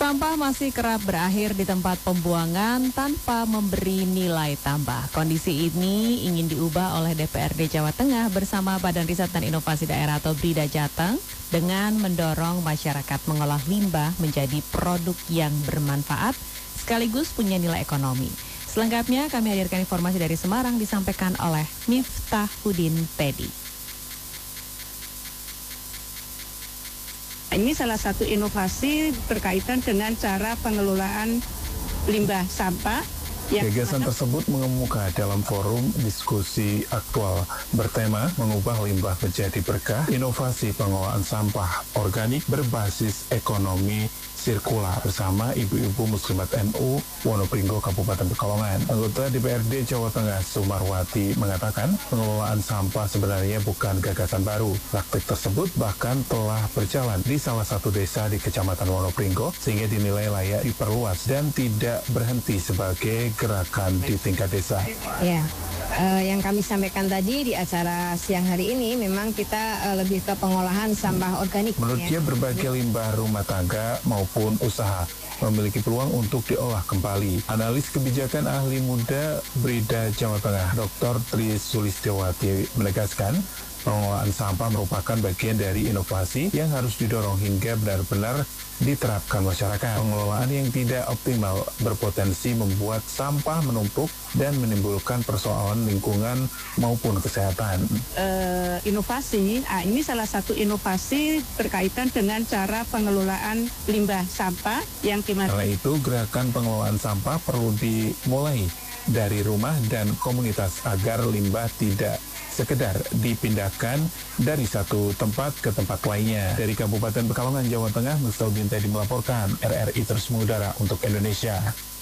Sampah masih kerap berakhir di tempat pembuangan tanpa memberi nilai tambah. Kondisi ini ingin diubah oleh DPRD Jawa Tengah bersama Badan Riset dan Inovasi Daerah atau BRIDA Jateng dengan mendorong masyarakat mengolah limbah menjadi produk yang bermanfaat sekaligus punya nilai ekonomi. Selengkapnya kami hadirkan informasi dari Semarang disampaikan oleh Miftahuddin Teddy. Ini salah satu inovasi berkaitan dengan cara pengelolaan limbah sampah. Gagasan tersebut mengemuka dalam forum diskusi aktual bertema mengubah limbah menjadi berkah, inovasi pengelolaan sampah organik berbasis ekonomi sirkular bersama Ibu-Ibu Muslimat NU Wonopringgo Kabupaten Pekalongan. Anggota DPRD Jawa Tengah Sumarwati mengatakan pengelolaan sampah sebenarnya bukan gagasan baru. Praktik tersebut bahkan telah berjalan di salah satu desa di Kecamatan Wonopringgo sehingga dinilai layak diperluas dan tidak berhenti sebagai gerakan di tingkat desa. Ya, yang kami sampaikan tadi di acara siang hari ini memang kita lebih ke pengolahan sampah organik. Menurut dia berbagai limbah rumah tangga maupun usaha memiliki peluang untuk diolah kembali. Analis kebijakan ahli muda BRIDA Jawa Tengah, Dr. Tri Sulistiyowati menegaskan pengelolaan sampah merupakan bagian dari inovasi yang harus didorong hingga benar-benar diterapkan masyarakat. Pengelolaan yang tidak optimal berpotensi membuat sampah menumpuk dan menimbulkan persoalan lingkungan maupun kesehatan. Inovasi, ini salah satu inovasi berkaitan dengan cara pengelolaan limbah sampah yang dimana. Karena itu, gerakan pengelolaan sampah perlu dimulai dari rumah dan komunitas agar limbah tidak sekedar dipindahkan dari satu tempat ke tempat lainnya. Dari Kabupaten Pekalongan, Jawa Tengah, Miftahuddin Teddy melaporkan, RRI terus mengudara untuk Indonesia.